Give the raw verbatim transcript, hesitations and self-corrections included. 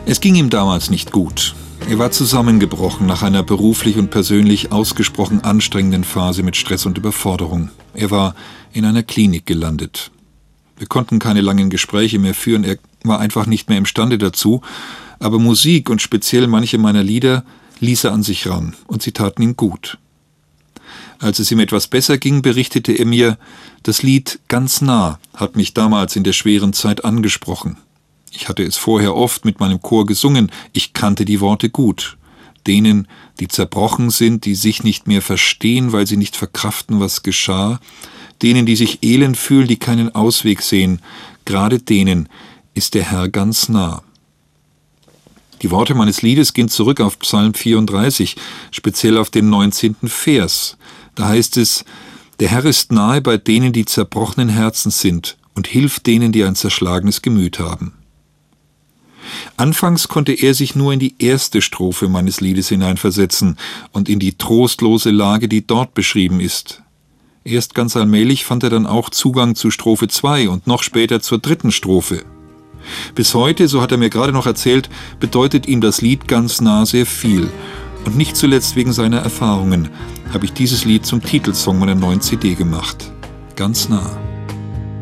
Es ging ihm damals nicht gut. Er war zusammengebrochen nach einer beruflich und persönlich ausgesprochen anstrengenden Phase mit Stress und Überforderung. Er war in einer Klinik gelandet. Wir konnten keine langen Gespräche mehr führen, er war einfach nicht mehr imstande dazu, aber Musik und speziell manche meiner Lieder ließ er an sich ran und sie taten ihm gut. Als es ihm etwas besser ging, berichtete er mir, das Lied »Ganz nah« hat mich damals in der schweren Zeit angesprochen. Ich hatte es vorher oft mit meinem Chor gesungen, ich kannte die Worte gut. Denen, die zerbrochen sind, die sich nicht mehr verstehen, weil sie nicht verkraften, was geschah, denen, die sich elend fühlen, die keinen Ausweg sehen, gerade denen ist der Herr ganz nah. Die Worte meines Liedes gehen zurück auf Psalm vierunddreißig, speziell auf den neunzehnten Vers. Da heißt es, der Herr ist nahe bei denen, die zerbrochenen Herzens sind und hilft denen, die ein zerschlagenes Gemüt haben. Anfangs konnte er sich nur in die erste Strophe meines Liedes hineinversetzen und in die trostlose Lage, die dort beschrieben ist. Erst ganz allmählich fand er dann auch Zugang zu Strophe zwei und noch später zur dritten Strophe. Bis heute, so hat er mir gerade noch erzählt, bedeutet ihm das Lied ganz nah sehr viel. Und nicht zuletzt wegen seiner Erfahrungen habe ich dieses Lied zum Titelsong meiner neuen C D gemacht. Ganz nah.